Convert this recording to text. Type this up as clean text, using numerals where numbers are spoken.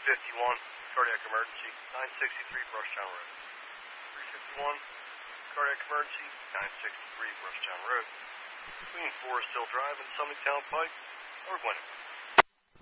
351, cardiac emergency, 963 Brushtown Road. 351, cardiac emergency, 963 Brushtown Road. Between Forest Hill Drive and Summit Town Pike, or Gwinnett.